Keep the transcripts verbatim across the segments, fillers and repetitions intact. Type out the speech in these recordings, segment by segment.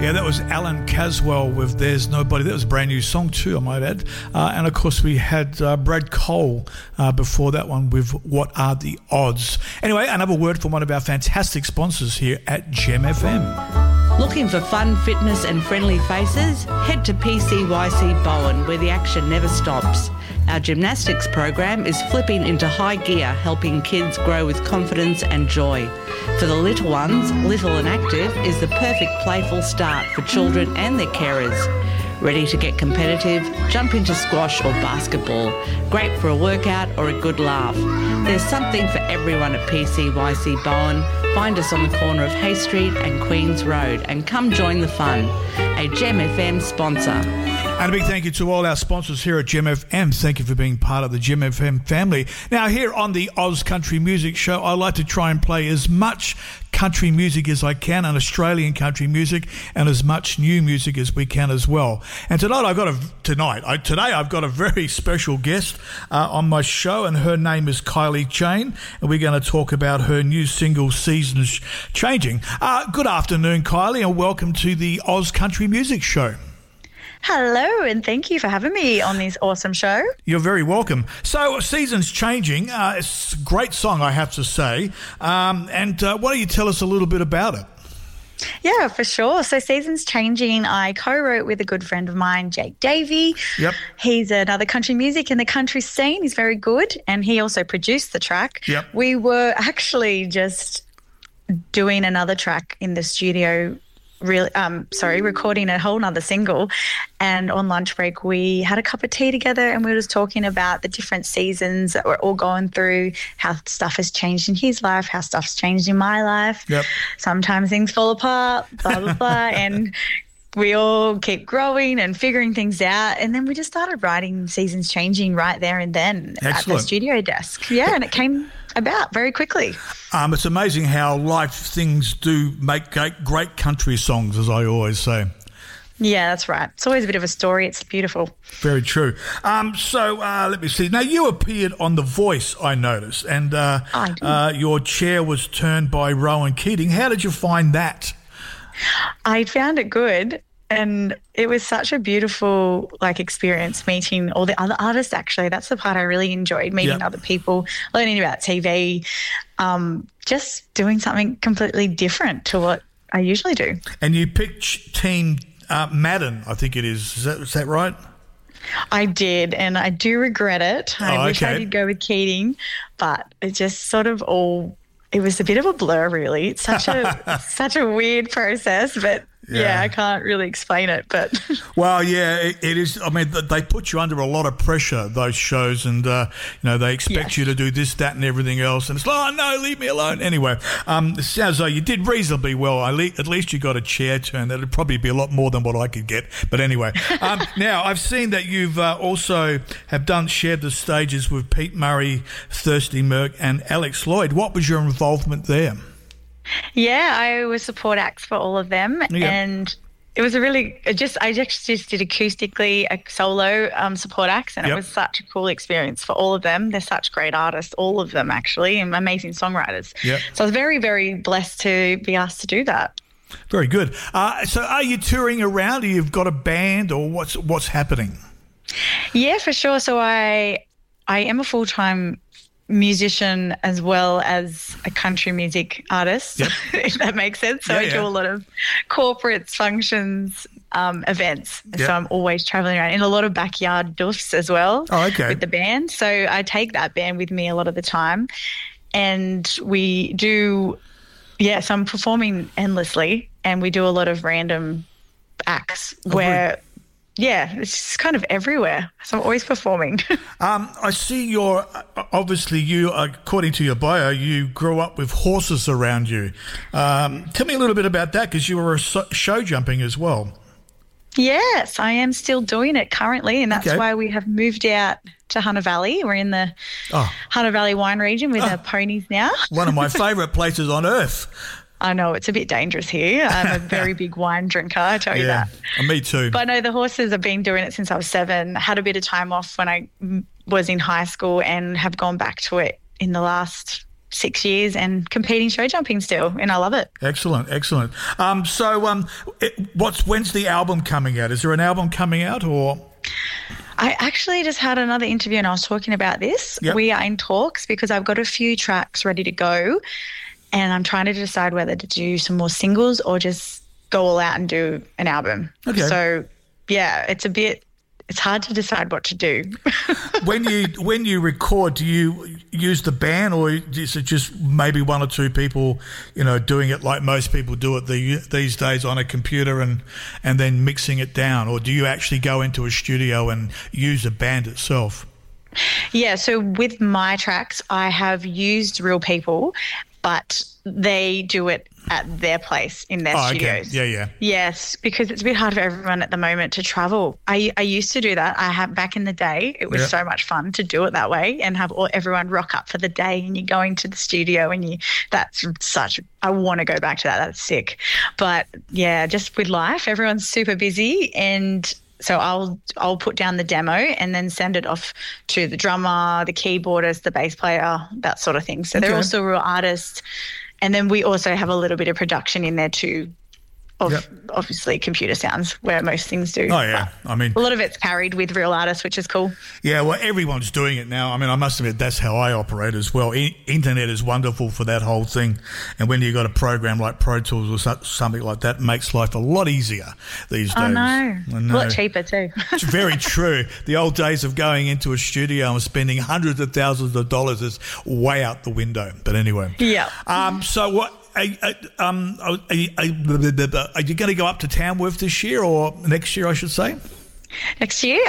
Yeah, that was Alan Caswell with There's Nobody. That was a brand new song too, I might add. Uh, and of course we had uh, Brad Cole uh, before that one with What Are the Odds. Anyway, another word from one of our fantastic sponsors here at Gem F M. Looking for fun, fitness and friendly faces? Head to P C Y C Bowen, where the action never stops. Our gymnastics program is flipping into high gear, helping kids grow with confidence and joy. For the little ones, Little and Active is the perfect playful start for children and their carers. Ready to get competitive? Jump into squash or basketball. Great for a workout or a good laugh. There's something for everyone at P C Y C Bowen. Find us on the corner of Hay Street and Queens Road and come join the fun. A Gem F M sponsor. And a big thank you to all our sponsors here at Gem F M. Thank you for being part of the Gem F M family. Now, here on the Oz Country Music Show, I like to try and play as much country music as I can, and Australian country music, and as much new music as we can as well. And tonight I've got a tonight I, today I've got a very special guest uh, on my show, and her name is Kylie Chain, and we're going to talk about her new single "Seasons Changing." Uh, good afternoon, Kylie, and welcome to the Oz Country Music Show. Hello, and thank you for having me on this awesome show. You're very welcome. So, Seasons Changing, uh, it's a great song, I have to say. Um, and uh, why don't you tell us a little bit about it? Yeah, for sure. So Seasons Changing, I co-wrote with a good friend of mine, Jake Davey. Yep. He's another country music in the country scene. He's very good, and he also produced the track. Yep. We were actually just doing another track in the studio Really, um, sorry, recording a whole nother single, and on lunch break we had a cup of tea together and we were just talking about the different seasons that we're all going through, how stuff has changed in his life, how stuff's changed in my life. Yep. Sometimes things fall apart, blah, blah, blah, and we all keep growing and figuring things out, and then we just started writing Seasons Changing right there and then Excellent. At the studio desk. Yeah, and it came about very quickly. Um, it's amazing how life things do make great, great country songs, as I always say. Yeah, that's right. It's always a bit of a story. It's beautiful. Very true. Um, so uh, let me see. Now, you appeared on The Voice, I noticed, and uh, uh, your chair was turned by Rowan Keating. How did you find that? I found it good, and it was such a beautiful like experience meeting all the other artists. Actually, that's the part I really enjoyed, meeting Yep. other people, learning about T V, um, just doing something completely different to what I usually do. And you picked Team uh, Madden, I think it is. Is that, is that right? I did, and I do regret it. I Oh, wish I okay. did go with Keating, but it just sort of all. It was a bit of a blur, really. It's such a such a weird process, but yeah. Yeah. I can't really explain it. But Well, yeah, it, it is. I mean, th- they put you under a lot of pressure, those shows, and, uh, you know, they expect Yes. you to do this, that, and everything else. And it's like, oh, no, leave me alone. Anyway, um, it sounds like you did reasonably well. I le- at least you got a chair turn. That would probably be a lot more than what I could get. But anyway, um, now I've seen that you've uh, also have done shared the stages with Pete Murray, Thirsty Merc, and Alex Lloyd. What was your involvement there? yeah, I was support acts for all of them, Yeah. and it was a really it just I just, just did acoustically a solo um, support acts, and Yep. it was such a cool experience for all of them. They're such great artists, all of them actually, and amazing songwriters. Yep. So I was very, very blessed to be asked to do that. Very good. Uh, so are you touring around? Or you've got a band, or what's what's happening? Yeah, for sure. So I I am a full-time musician as well as a country music artist, Yep. if that makes sense. So Yeah, I do yeah. a lot of corporates, functions, um, events. Yep. So I'm always traveling around in a lot of backyard doofs as well Oh, okay. with the band. So I take that band with me a lot of the time, and we do, yeah, so I'm performing endlessly, and we do a lot of random acts Oh, where... Yeah, it's just kind of everywhere. So I'm always performing. Um, I see you're, obviously you, according to your bio, you grew up with horses around you. Um, tell me a little bit about that, because you were a so- show jumping as well. Yes, I am still doing it currently, and that's Okay. why we have moved out to Hunter Valley. We're in the Oh. Hunter Valley wine region with Oh. our ponies now. One of my favourite places on earth. I know it's a bit dangerous here. I'm a very big wine drinker, I tell you Yeah, that. me too. But no, the horses have been doing it since I was seven. Had a bit of time off when I mm, was in high school, and have gone back to it in the last six years and competing show jumping still, and I love it. Excellent, excellent. Um, so um, it, what's when's the album coming out? Is there an album coming out or...? I actually just had another interview and I was talking about this. Yep. We are in talks because I've got a few tracks ready to go and I'm trying to decide whether to do some more singles or just go all out and do an album. Okay. So, yeah, it's a bit... It's hard to decide what to do. when you when you record, do you use the band or is it just maybe one or two people, you know, doing it like most people do it the, these days on a computer and, and then mixing it down? Or do you actually go into a studio and use a band itself? Yeah, so with my tracks, I have used real people, but they do it at their place in their oh, studios. Okay. Yeah, yeah. Yes, because it's a bit hard for everyone at the moment to travel. I I used to do that. I have back in the day. It was yeah. so much fun to do it that way and have all, everyone rock up for the day and you're going to the studio and you. That's such. I want to go back to that. That's sick. But yeah, just with life, everyone's super busy and. So I'll I'll put down the demo and then send it off to the drummer, the keyboardist, the bass player, that sort of thing. So okay. They're also real artists. And then we also have a little bit of production in there too, of yep. obviously computer sounds where most things do. Oh, yeah. But I mean, a lot of it's carried with real artists, which is cool. Yeah, well, everyone's doing it now. I mean, I must admit, that's how I operate as well. I- internet is wonderful for that whole thing. And when you've got a program like Pro Tools or so- something like that, it makes life a lot easier these days. Oh, no. I know. A lot cheaper too. It's very true. The old days of going into a studio and spending hundreds of thousands of dollars is way out the window. But anyway. Yeah. Um. So what... Are, um, are, you, are you going to go up to Tamworth this year or next year, I should say? Next year?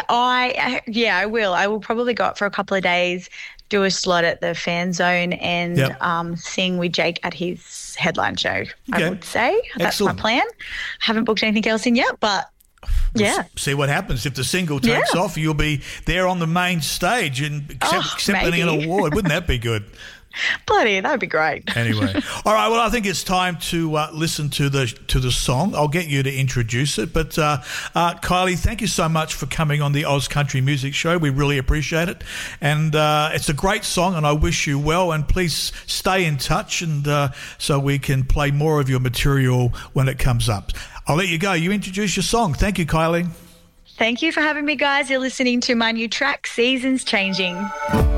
I Yeah, I will. I will probably go up for a couple of days, do a slot at the Fan Zone and yep. um, sing with Jake at his headline show, okay. I would say. That's Excellent. My plan. Haven't booked anything else in yet, but yeah. We'll see what happens. If the single takes yeah. off, you'll be there on the main stage and accept, oh, accepting an award. Wouldn't that be good? Bloody, that would be great. Anyway, all right. Well, I think it's time to uh, listen to the to the song. I'll get you to introduce it. But uh, uh, Kylie, thank you so much for coming on the Oz Country Music Show. We really appreciate it, and uh, it's a great song. And I wish you well. And please stay in touch, and uh, so we can play more of your material when it comes up. I'll let you go. You introduce your song. Thank you, Kylie. Thank you for having me, guys. You're listening to my new track, Seasons Changing.